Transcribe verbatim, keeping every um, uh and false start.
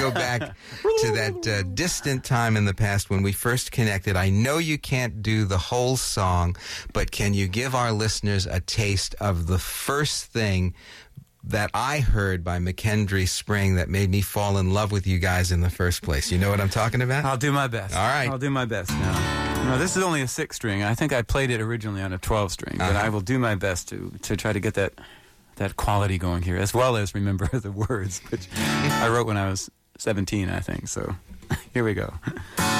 go back to that uh, distant time in the past when we first connected. I know you can't do the whole song, but can you give our listeners a taste of the first thing that I heard by McKendree Spring that made me fall in love with you guys in the first place? You know what I'm talking about? I'll do my best. All right. I'll do my best now. No, this is only a six string. I think I played it originally on a twelve string, but Uh-huh. I will do my best to, to try to get that that quality going here, as well as remember the words, which I wrote when I was seventeen, I think. So here we go.